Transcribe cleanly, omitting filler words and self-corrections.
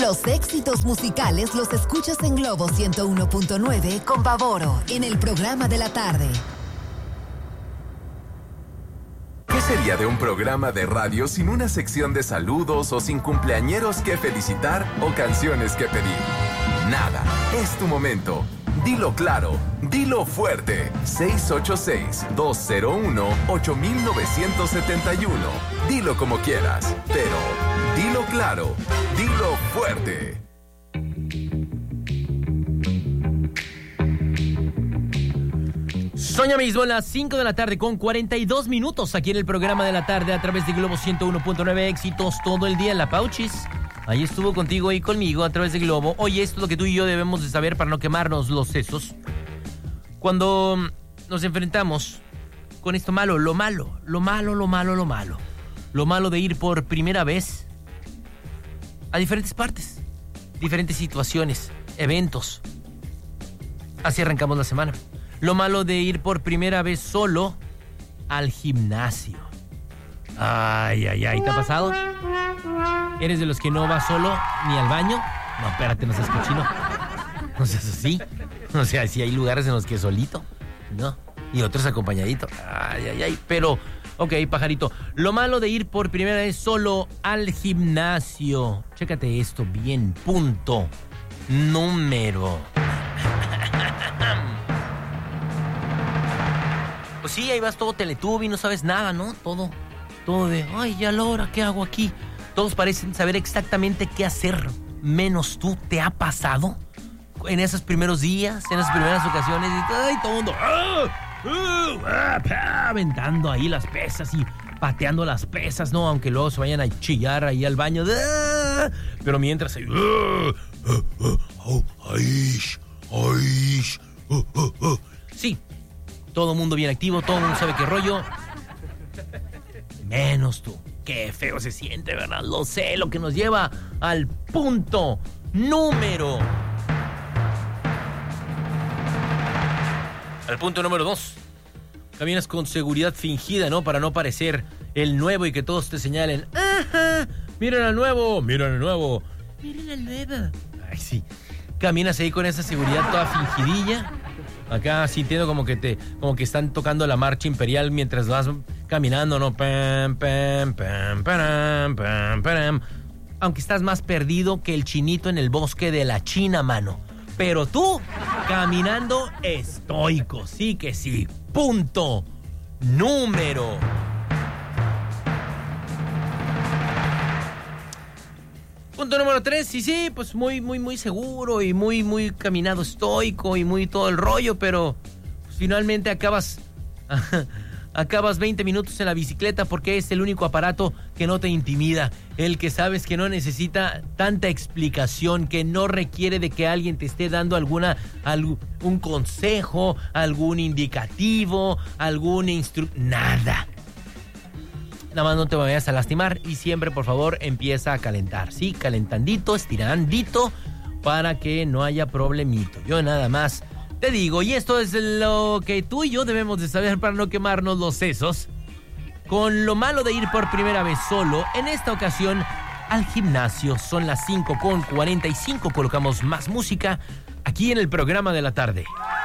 Los éxitos musicales los escuchas en Globo 101.9 con Pavoro en el programa de la tarde. ¿Qué sería de un programa de radio sin una sección de saludos o sin cumpleañeros que felicitar o canciones que pedir? Nada, es tu momento. Dilo claro, dilo fuerte. 686-201-8971. Dilo como quieras, pero dilo claro, dilo fuerte. Son ya mismo las 5 de la tarde con 42 minutos aquí en el programa de la tarde a través de Globo 101.9 éxitos todo el día en la Pauchis. Ahí estuvo contigo y conmigo a través de Globo. Oye, esto es lo que tú y yo debemos de saber para no quemarnos los sesos. Cuando nos enfrentamos con esto malo, lo malo de ir por primera vez a diferentes partes, diferentes situaciones, eventos. Así arrancamos la semana. Lo malo de ir por primera vez solo al gimnasio. Ay, ¿te ha pasado? ¿Eres de los que no va solo ni al baño? No, espérate, no seas cochino. No seas así. O sea, si hay lugares en los que solito, ¿no? Y otros acompañadito. Ay. Pero, ok, pajarito. Lo malo de ir por primera vez solo al gimnasio. Chécate esto bien. Punto. Número. Pues sí, ahí vas todo Teletubby, no sabes nada, ¿no? Todo de, ay, ya la hora, ¿qué hago aquí? Todos parecen saber exactamente qué hacer, menos tú. ¿Te ha pasado? En esos primeros días, en esas primeras ocasiones, y todo el mundo aventando ahí las pesas y pateando las pesas, ¿no? Aunque luego se vayan a chillar ahí al baño. Pero mientras ahí... Sí. Todo el mundo bien activo, todo el mundo sabe qué rollo. Menos tú. Qué feo se siente, ¿verdad? Lo sé, lo que nos lleva al punto número... Al punto número 2. Caminas con seguridad fingida, ¿no? Para no parecer el nuevo y que todos te señalen. ¡Ajá! ¡Miren al nuevo! ¡Miren al nuevo! ¡Miren al nuevo! Ay, sí. Caminas ahí con esa seguridad toda fingidilla. Acá sintiendo como que están tocando la marcha imperial mientras vas caminando, ¿no? Pam, pam, pam, pam, pam, pam. Aunque estás más perdido que el chinito en el bosque de la China, mano. Pero tú, caminando estoico, sí que sí. Punto número. Punto número 3, sí, pues muy seguro y muy caminado estoico y muy todo el rollo, pero pues, finalmente acabas 20 minutos en la bicicleta porque es el único aparato que no te intimida, el que sabes que no necesita tanta explicación, que no requiere de que alguien te esté dando un consejo, algún indicativo, nada. Nada más no te vayas a lastimar y siempre, por favor, empieza a calentar. Sí, calentandito, estirandito, para que no haya problemito. Yo nada más te digo, y esto es lo que tú y yo debemos de saber para no quemarnos los sesos. Con lo malo de ir por primera vez solo, en esta ocasión al gimnasio. Son las 5:45, colocamos más música aquí en el programa de la tarde.